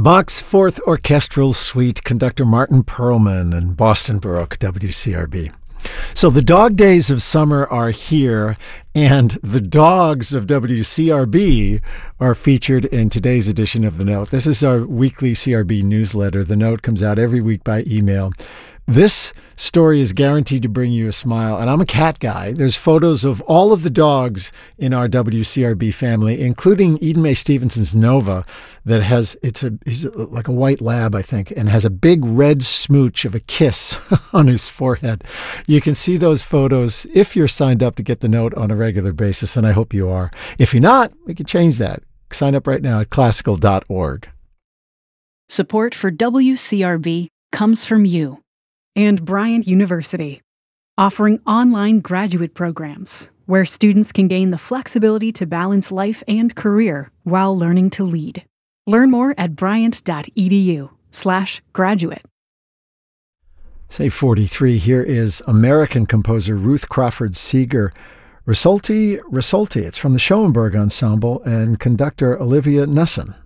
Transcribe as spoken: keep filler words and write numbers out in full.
Bach's Fourth Orchestral Suite, conductor Martin Perlman and Boston Baroque, W C R B. So the dog days of summer are here, and the dogs of W C R B are featured in today's edition of The Note. This is our weekly C R B newsletter. The Note comes out every week by email. This story is guaranteed to bring you a smile, and I'm a cat guy. There's photos of all of the dogs in our W C R B family, including Eden Mae Stevenson's Nova, that has, it's a he's like a white lab, I think, and has a big red smooch of a kiss on his forehead. You can see those photos if you're signed up to get the Note on a regular basis, and I hope you are. If you're not, we can change that. Sign up right now at classical dot org. Support for W C R B comes from you. And Bryant University, offering online graduate programs where students can gain the flexibility to balance life and career while learning to lead. Learn more at bryant.edu slash graduate. Say forty-three, here is American composer Ruth Crawford Seeger, Risolti, Risolti. It's from the Schoenberg Ensemble, and conductor Olivia Nussin.